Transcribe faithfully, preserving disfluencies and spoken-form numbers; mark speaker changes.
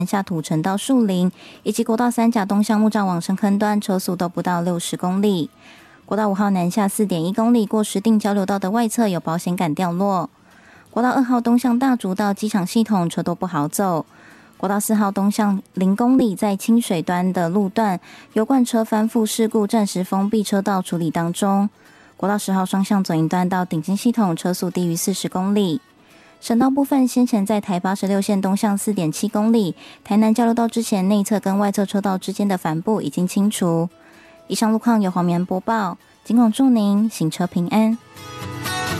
Speaker 1: 下土城到树林，以及国道三甲东向木栅往深坑段车速都不到六十公里。国道五号南下 四点一公里过石碇交流道的外侧有保险杆掉落。国道二号东向大竹到机场系统车多不好走。国道四号东向零公里在清水端的路段油罐车翻覆事故暂时封闭车道处理当中。国道十号双向左营端到顶尖系统车速低于四十公里。省道部分先前在台八十六线东向 四点七公里台南交流道之前内侧跟外侧车道之间的帆布已经清除。以上路况由黄棉播报，尽管祝您行车平安。